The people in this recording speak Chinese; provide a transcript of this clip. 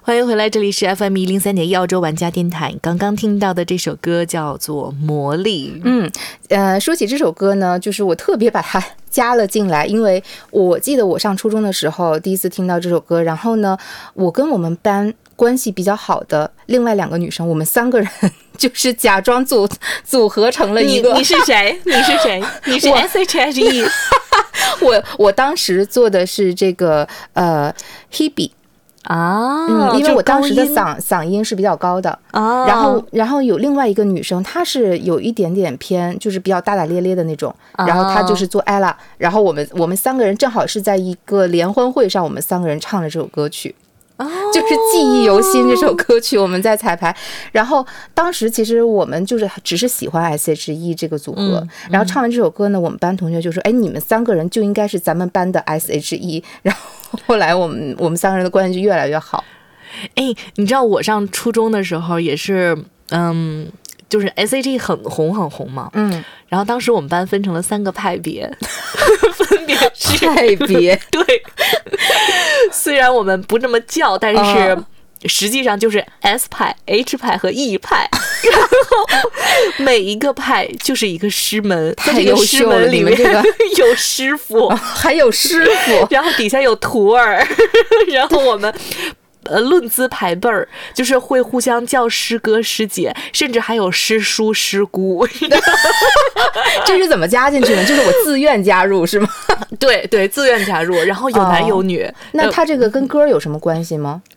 欢迎回来，这里是 FM103.1澳洲玩家电台。刚刚听到的这首歌叫做《魔力》。 说起这首歌呢，就是我特别把它加了进来，因为我记得我上初中的时候第一次听到这首歌，然后呢，我跟我们班关系比较好的另外2个女生，我们3个人就是假装组合成了一个。 你是谁？你是谁？你是 SH 还是 E？ 我当时做的是这个Hebe。因为我当时的嗓音是比较高的啊，然后有另外一个女生，她是有一点点偏，就是比较大大咧咧的那种，然后她就是做 Ella， 然后我们3个人正好是在一个联欢会上，我们3个人唱了这首歌曲。就是记忆犹新这首歌曲，我们在彩排。然后当时其实我们就是只是喜欢 SHE 这个组合，然后唱完这首歌呢，我们班同学就说：“哎，你们3个人就应该是咱们班的 SHE。”然后后来我们3个人的关系就越来越好。 哎，你知道我上初中的时候也是，就是 SHE 很红嘛，然后当时我们班分成了3个派别，分别是派别对，虽然我们不这么叫，但是实际上就是 S 派、H 派和 E 派，然后每一个派就是一个师门，在这个师门里面有师傅， 还有师傅， 然后底下有徒儿，然后我们。论资排辈儿，就是会互相叫师哥师姐，甚至还有师叔师姑。 这是怎么加进去呢？就是我自愿加入是吗？ 对，自愿加入，然后有男有女。 那他这个跟歌有什么关系吗？